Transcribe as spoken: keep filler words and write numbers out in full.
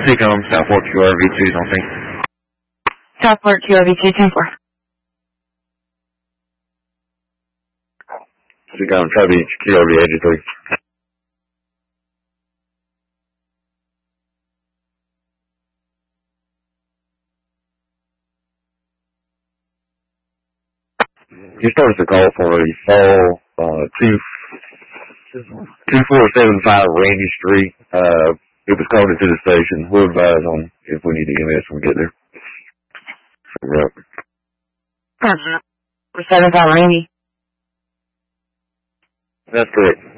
Seacom, Southport Q R V two, something. Southport Q R V two, ten four. Seacom, try to be Q R V eighty-three. You started the call for a fall, uh, two, two four seven five Randy Street. Uh, it was called into the station. We'll advise on if we need to E M S when we get there. Right. four seven five Randy. That's correct.